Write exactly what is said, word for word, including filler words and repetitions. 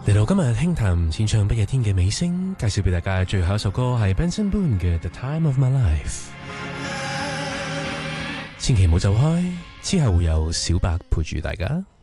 嚟到今日輕談淺唱不夜天嘅尾聲，介紹俾大家最後一首歌係 Benson Boone 嘅 The Time of My Life。千祈唔好走開，之後會有小白陪住大家。